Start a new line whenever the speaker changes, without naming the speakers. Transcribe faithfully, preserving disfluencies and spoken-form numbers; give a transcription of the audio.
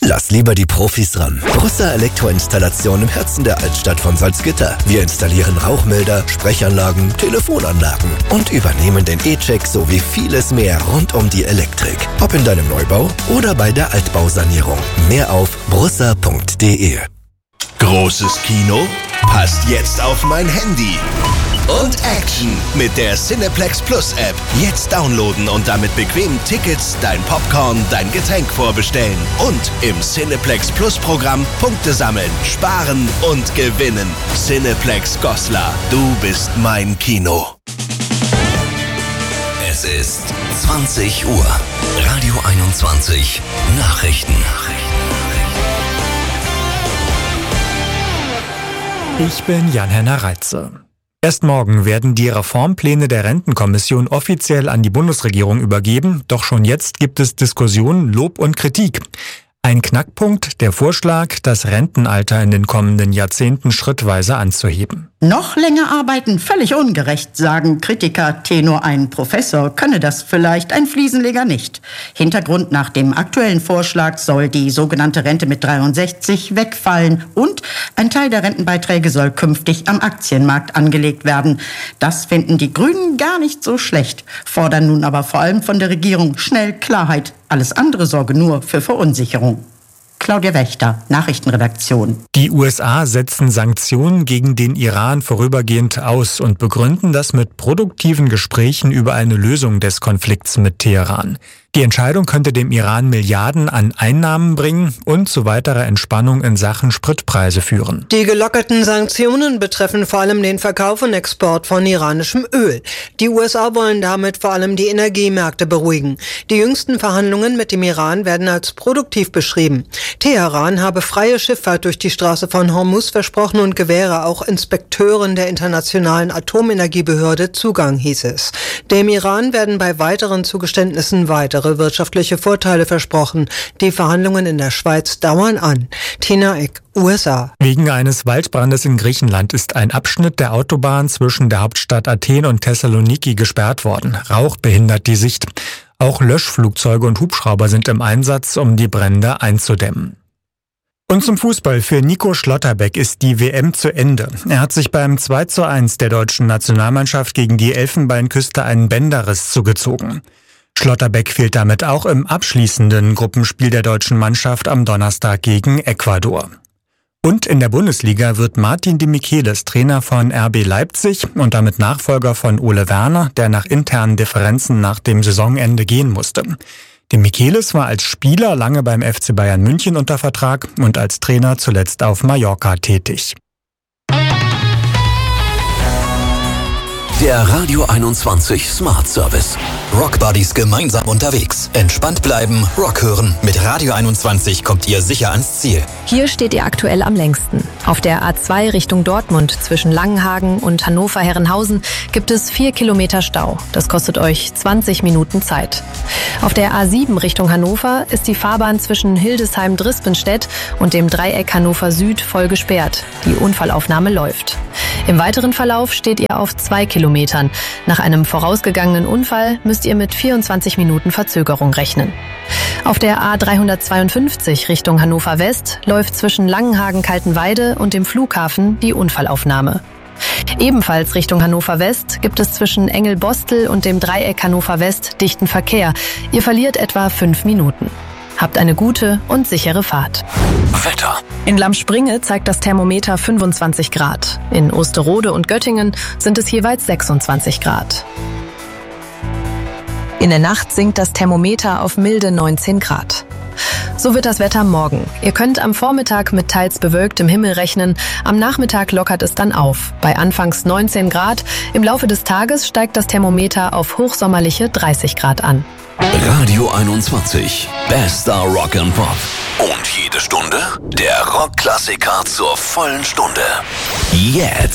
Lass lieber die Profis ran. Brusser Elektroinstallation im Herzen der Altstadt von Salzgitter. Wir installieren Rauchmelder, Sprechanlagen, Telefonanlagen und übernehmen den E-Check sowie vieles mehr rund um die Elektrik. Ob in deinem Neubau oder bei der Altbausanierung. Mehr auf brusser punkt de.
Großes Kino passt jetzt auf mein Handy. Und Action mit der Cineplex Plus App. Jetzt downloaden und damit bequem Tickets, dein Popcorn, dein Getränk vorbestellen. Und im Cineplex Plus Programm Punkte sammeln, sparen und gewinnen. Cineplex Goslar, du bist mein Kino.
Es ist zwanzig Uhr. Radio einundzwanzig Nachrichten.
Ich bin Jan-Henner Reitze. Erst morgen werden die Reformpläne der Rentenkommission offiziell an die Bundesregierung übergeben, doch schon jetzt gibt es Diskussionen, Lob und Kritik. Ein Knackpunkt, der Vorschlag, das Rentenalter in den kommenden Jahrzehnten schrittweise anzuheben.
Noch länger arbeiten, völlig ungerecht, sagen Kritiker. Tenor ein Professor könne das vielleicht, ein Fliesenleger nicht. Hintergrund: nach dem aktuellen Vorschlag soll die sogenannte Rente mit dreiundsechzig wegfallen und ein Teil der Rentenbeiträge soll künftig am Aktienmarkt angelegt werden. Das finden die Grünen gar nicht so schlecht, fordern nun aber vor allem von der Regierung schnell Klarheit. Alles andere sorge nur für Verunsicherung. Claudia Wächter, Nachrichtenredaktion.
Die U S A setzen Sanktionen gegen den Iran vorübergehend aus und begründen das mit produktiven Gesprächen über eine Lösung des Konflikts mit Teheran. Die Entscheidung könnte dem Iran Milliarden an Einnahmen bringen und zu weiterer Entspannung in Sachen Spritpreise führen.
Die gelockerten Sanktionen betreffen vor allem den Verkauf und Export von iranischem Öl. Die U S A wollen damit vor allem die Energiemärkte beruhigen. Die jüngsten Verhandlungen mit dem Iran werden als produktiv beschrieben. Teheran habe freie Schifffahrt durch die Straße von Hormuz versprochen und gewähre auch Inspekteuren der Internationalen Atomenergiebehörde Zugang, hieß es. Dem Iran werden bei weiteren Zugeständnissen weitere wirtschaftliche Vorteile versprochen. Die Verhandlungen in der Schweiz dauern an. Tina Eck, U S A.
Wegen eines Waldbrandes in Griechenland ist ein Abschnitt der Autobahn zwischen der Hauptstadt Athen und Thessaloniki gesperrt worden. Rauch behindert die Sicht. Auch Löschflugzeuge und Hubschrauber sind im Einsatz, um die Brände einzudämmen. Und zum Fußball. Für Nico Schlotterbeck ist die W M zu Ende. Er hat sich beim zwei zu eins der deutschen Nationalmannschaft gegen die Elfenbeinküste einen Bänderriss zugezogen. Schlotterbeck fehlt damit auch im abschließenden Gruppenspiel der deutschen Mannschaft am Donnerstag gegen Ecuador. Und in der Bundesliga wird Martin de Michelis Trainer von R B Leipzig und damit Nachfolger von Ole Werner, der nach internen Differenzen nach dem Saisonende gehen musste. De Michelis war als Spieler lange beim F C Bayern München unter Vertrag und als Trainer zuletzt auf Mallorca tätig.
Der Radio einundzwanzig Smart Service. Rock Buddies gemeinsam unterwegs. Entspannt bleiben, Rock hören. Mit Radio einundzwanzig kommt ihr sicher ans Ziel.
Hier steht ihr aktuell am längsten. Auf der A zwei Richtung Dortmund zwischen Langenhagen und Hannover-Herrenhausen gibt es vier Kilometer Stau. Das kostet euch zwanzig Minuten Zeit. Auf der A sieben Richtung Hannover ist die Fahrbahn zwischen Hildesheim-Drispenstedt und dem Dreieck Hannover Süd voll gesperrt. Die Unfallaufnahme läuft. Im weiteren Verlauf steht ihr auf zwei Kilometern. Nach einem vorausgegangenen Unfall müsst ihr mit vierundzwanzig Minuten Verzögerung rechnen. Auf der A dreihundertzweiundfünfzig Richtung Hannover West läuft zwischen Langenhagen-Kaltenweide und dem Flughafen die Unfallaufnahme. Ebenfalls Richtung Hannover West gibt es zwischen Engelbostel und dem Dreieck Hannover West dichten Verkehr. Ihr verliert etwa fünf Minuten. Habt eine gute und sichere Fahrt.
Wetter.
In Lamspringe zeigt das Thermometer fünfundzwanzig Grad. In Osterode und Göttingen sind es jeweils sechsundzwanzig Grad. In der Nacht sinkt das Thermometer auf milde neunzehn Grad. So wird das Wetter morgen. Ihr könnt am Vormittag mit teils bewölktem Himmel rechnen. Am Nachmittag lockert es dann auf. Bei anfangs neunzehn Grad. Im Laufe des Tages steigt das Thermometer auf hochsommerliche dreißig Grad an.
Radio einundzwanzig. Bester Rock and Pop. Und jede Stunde der Rockklassiker zur vollen Stunde. Jetzt.